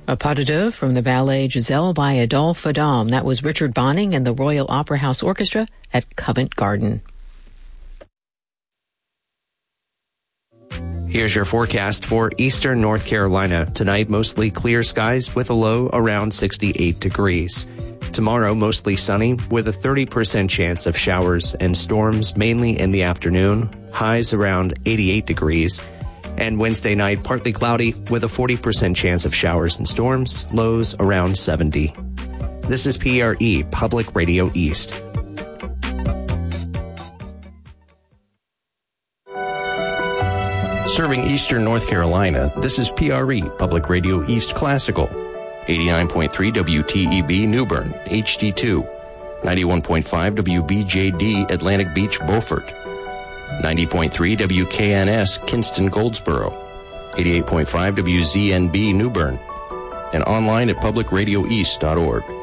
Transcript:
A pas de deux from the ballet Giselle by Adolphe Adam. That was Richard Bonning and the Royal Opera House Orchestra at Covent Garden. Here's your forecast for eastern North Carolina. Tonight, mostly clear skies with a low around 68 degrees. Tomorrow, mostly sunny with a 30% chance of showers and storms, mainly in the afternoon. Highs around 88 degrees. And Wednesday night, partly cloudy with a 40% chance of showers and storms, lows around 70. This is PRE, Public Radio East. Serving eastern North Carolina, this is PRE, Public Radio East Classical. 89.3 WTEB New Bern, HD2. 91.5 WBJD Atlantic Beach, Beaufort. 90.3 WKNS Kinston, Goldsboro. 88.5 WZNB New Bern. And online at publicradioeast.org.